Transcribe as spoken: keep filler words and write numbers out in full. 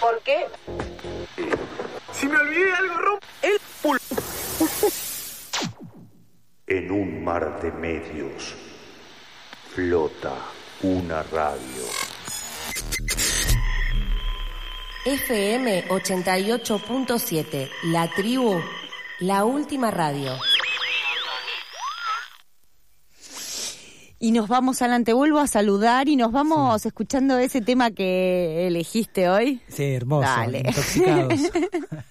¿Por qué? Si me olvidé algo, romp el pul... En un mar de medios flota una radio. F M ochenta y ocho punto siete, La Tribu, la última radio. Y nos vamos al Antebulbo a saludar y nos vamos sí. escuchando ese tema que elegiste hoy. Sí, hermoso. Dale. Intoxicados.